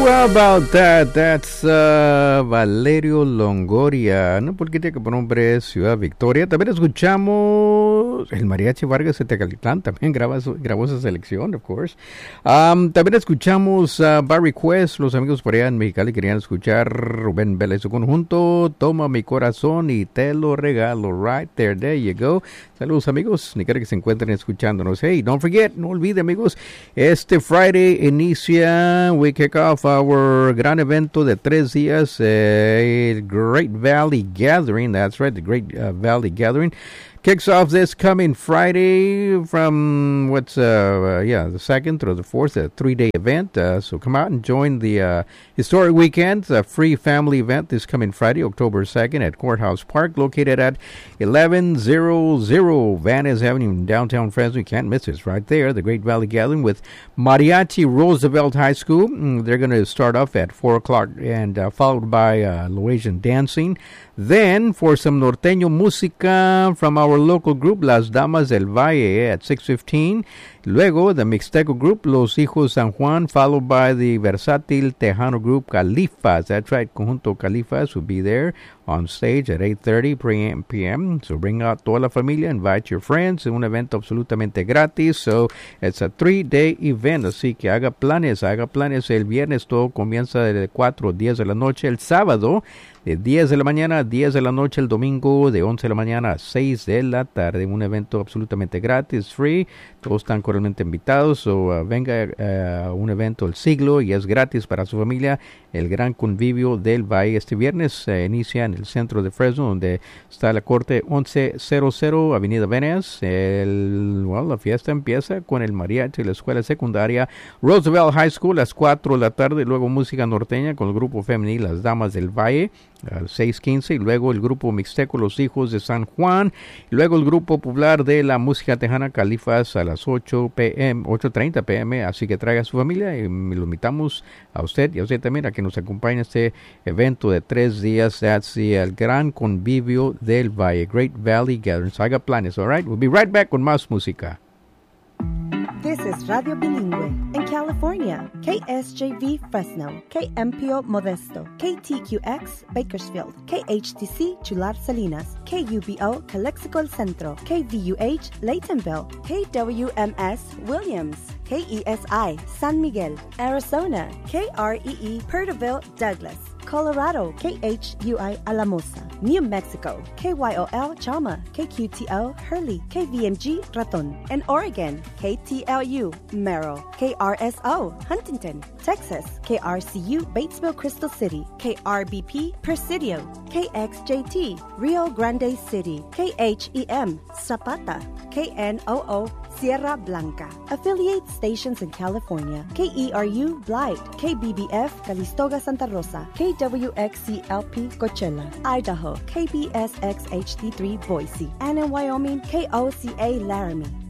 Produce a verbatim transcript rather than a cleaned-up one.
How about that? That's uh, Valerio Longoria, ¿no? Porque tiene que poner nombre Ciudad Victoria. También escuchamos el Mariachi Vargas de Tecalitlán, también graba su, grabó esa selección, of course. Um, también escuchamos uh, Barry Quest, los amigos por allá en Mexicali querían escuchar Rubén Vélez, su conjunto, Toma mi corazón y te lo regalo. Right there, there you go. Saludos amigos, ni quiera que se encuentren escuchándonos. Hey, don't forget, no olvide amigos, este Friday inicia, we kick off our gran evento de tres días, eh, el Great Valley Gathering. That's right, the Great uh, Valley Gathering kicks off this coming Friday from what's uh, uh yeah the second through the fourth, a three-day event. Uh, so come out and join the uh, historic weekend, a free family event this coming Friday, October second, at Courthouse Park, located at eleven hundred Van Ness Avenue in downtown Fresno. You can't miss this, right there, the Great Valley Gathering with Mariachi Roosevelt High School. They're going to start off at four o'clock and uh, followed by uh, Laotian dancing. Then, for some norteño música from our local group, Las Damas del Valle, at six fifteen. Luego, the Mixteco group, Los Hijos San Juan, followed by the versátil Tejano group, Califas. That's right, Conjunto Califas will be there on stage at eight thirty p.m. So bring out toda la familia, invite your friends. Es un evento absolutamente gratis. So it's a three-day event. Así que haga planes, haga planes. El viernes todo comienza de cuatro a diez de la noche. El sábado, de diez de la mañana a diez de la noche. El domingo, de once de la mañana a seis de la tarde. Un evento absolutamente gratis, free. Todos están cordialmente invitados. So uh, venga a uh, un evento del siglo y es gratis para su familia. El gran convivio del Valle este viernes uh, inicia en el centro de Fresno, donde está la corte once cero cero Avenida Veneas. El, well, la fiesta empieza con el mariachi de la escuela secundaria Roosevelt High School a las cuatro de la tarde. Luego música norteña con el grupo femenil Las Damas del Valle a las seis quince. Y luego el grupo mixteco Los Hijos de San Juan. Y luego el grupo popular de la música tejana Califas a las ocho p.m., ocho treinta p.m. Así que traiga a su familia y lo invitamos a usted y a usted también a que nos acompañe en este evento de tres días. That's the, el gran convivio del Valle, Great Valley Gathering. So haga planes, all right? We'll be right back con más música. This is Radio Bilingüe in California, K S J V Fresno, K M P O Modesto, K T Q X Bakersfield, K H T C Chular Salinas, K U B O Calexico El Centro, K V U H Laytonville, K W M S Williams, K E S I San Miguel, Arizona, K R E E Perterville Douglas, Colorado, K H U I Alamosa, New Mexico, K Y O L Chama, K Q T O Hurley, K V M G Raton, and Oregon, K T L U Merrill, K R S O Huntington, Texas, K R C U Batesville Crystal City, K R B P Presidio, K X J T Rio Grande City, K H E M Zapata, K N O O Sierra Blanca. Affiliate stations in California, K E R U Blight, K B B F Calistoga Santa Rosa, K W X C L P Coachella, Idaho, K B S X H D three Boise, and in Wyoming, K O C A Laramie.